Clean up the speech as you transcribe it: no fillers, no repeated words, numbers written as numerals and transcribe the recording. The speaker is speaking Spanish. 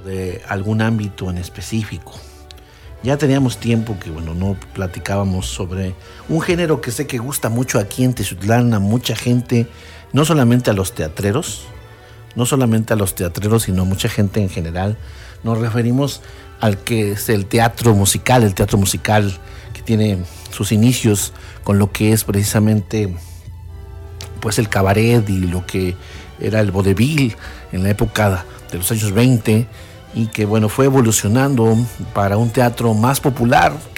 de algún ámbito en específico. Ya teníamos tiempo que, no platicábamos sobre un género que sé que gusta mucho aquí en Teciutlán a mucha gente, no solamente a los teatreros, sino a mucha gente en general. Nos referimos al que es el teatro musical que tiene sus inicios con lo que es precisamente pues el cabaret y lo que era el vodevil en la época de los años 20 y que fue evolucionando para un teatro más popular